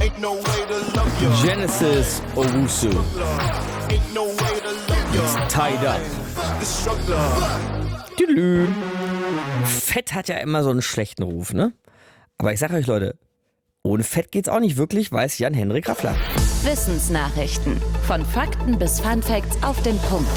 Genesis Owusu. Tied Up. Tüdelü. Fett hat ja immer so einen schlechten Ruf, ne? Aber ich sag euch, Leute, ohne Fett geht's auch nicht wirklich, weiß Jan-Henrik Raffler. Wissensnachrichten. Von Fakten bis Funfacts auf den Punkt.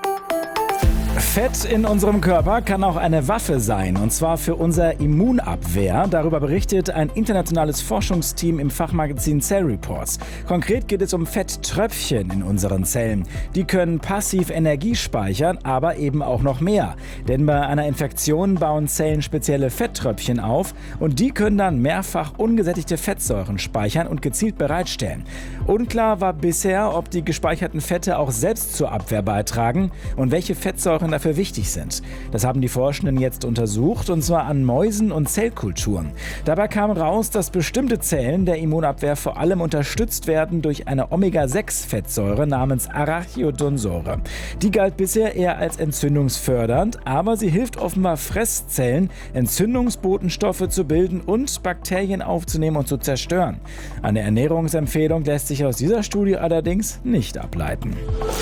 Fett in unserem Körper kann auch eine Waffe sein, und zwar für unsere Immunabwehr. Darüber berichtet ein internationales Forschungsteam im Fachmagazin Cell Reports. Konkret geht es um Fetttröpfchen in unseren Zellen. Die können passiv Energie speichern, aber eben auch noch mehr. Denn bei einer Infektion bauen Zellen spezielle Fetttröpfchen auf und die können dann mehrfach ungesättigte Fettsäuren speichern und gezielt bereitstellen. Unklar war bisher, ob die gespeicherten Fette auch selbst zur Abwehr beitragen und welche Fettsäuren dafür wichtig sind. Das haben die Forschenden jetzt untersucht, und zwar an Mäusen und Zellkulturen. Dabei kam raus, dass bestimmte Zellen der Immunabwehr vor allem unterstützt werden durch eine Omega-6-Fettsäure namens Arachidonsäure. Die galt bisher eher als entzündungsfördernd, aber sie hilft offenbar Fresszellen, Entzündungsbotenstoffe zu bilden und Bakterien aufzunehmen und zu zerstören. Eine Ernährungsempfehlung lässt sich aus dieser Studie allerdings nicht ableiten.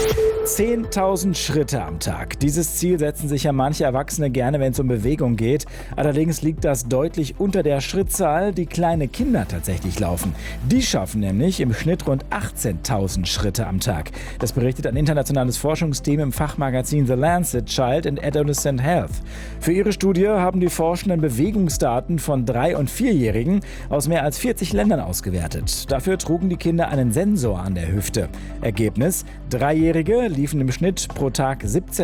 10.000 Schritte am Tag. Dieses Ziel setzen sich ja manche Erwachsene gerne, wenn es um Bewegung geht. Allerdings liegt das deutlich unter der Schrittzahl, die kleine Kinder tatsächlich laufen. Die schaffen nämlich im Schnitt rund 18.000 Schritte am Tag. Das berichtet ein internationales Forschungsteam im Fachmagazin The Lancet Child and Adolescent Health. Für ihre Studie haben die Forschenden Bewegungsdaten von 3- und 4-Jährigen aus mehr als 40 Ländern ausgewertet. Dafür trugen die Kinder einen Sensor an der Hüfte. Ergebnis: 3-Jährige liefen im Schnitt pro Tag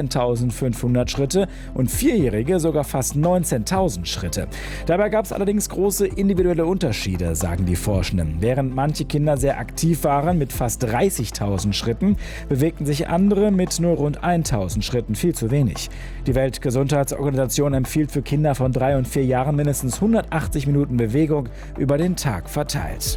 17.500 Schritte und 4-Jährige sogar fast 19.000 Schritte. Dabei gab es allerdings große individuelle Unterschiede, sagen die Forschenden. Während manche Kinder sehr aktiv waren mit fast 30.000 Schritten, bewegten sich andere mit nur rund 1.000 Schritten, viel zu wenig. Die Weltgesundheitsorganisation empfiehlt für Kinder von 3 und 4 Jahren mindestens 180 Minuten Bewegung über den Tag verteilt.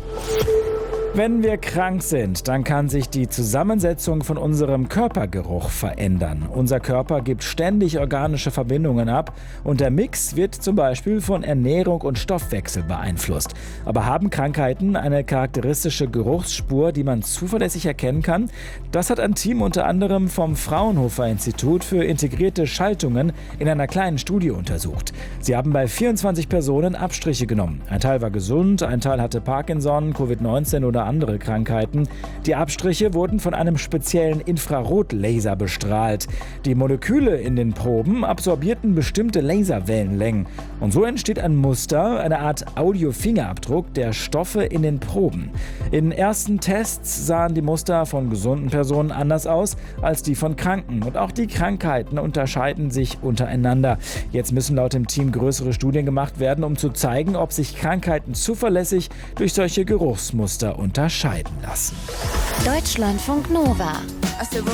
Wenn wir krank sind, dann kann sich die Zusammensetzung von unserem Körpergeruch verändern. Unser Körper gibt ständig organische Verbindungen ab und der Mix wird zum Beispiel von Ernährung und Stoffwechsel beeinflusst. Aber haben Krankheiten eine charakteristische Geruchsspur, die man zuverlässig erkennen kann? Das hat ein Team unter anderem vom Fraunhofer Institut für integrierte Schaltungen in einer kleinen Studie untersucht. Sie haben bei 24 Personen Abstriche genommen. Ein Teil war gesund, ein Teil hatte Parkinson, Covid-19 oder andere Krankheiten. Die Abstriche wurden von einem speziellen Infrarotlaser bestrahlt. Die Moleküle in den Proben absorbierten bestimmte Laserwellenlängen. Und so entsteht ein Muster, eine Art Audiofingerabdruck der Stoffe in den Proben. In ersten Tests sahen die Muster von gesunden Personen anders aus als die von Kranken. Und auch die Krankheiten unterscheiden sich untereinander. Jetzt müssen laut dem Team größere Studien gemacht werden, um zu zeigen, ob sich Krankheiten zuverlässig durch solche Geruchsmuster unterscheiden lassen. Deutschlandfunk Nova.